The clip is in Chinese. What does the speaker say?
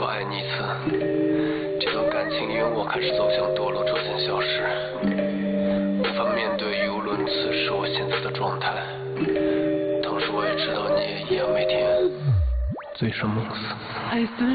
说爱你一次，这段感情因为我开始走向堕落，逐渐消失，无法面对语无伦次是我现在的状态。同时我也知道你也一样每天醉生梦死。